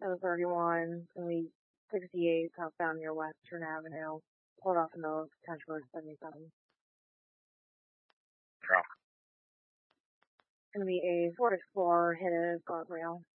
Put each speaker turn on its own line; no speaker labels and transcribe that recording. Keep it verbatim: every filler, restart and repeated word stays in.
oh thirty-one, and we sixty-eight southbound near Western Avenue. Pulled off in the Tenchburg seventy-seven.
Yeah.
Gonna be a Ford Explorer hit a guardrail.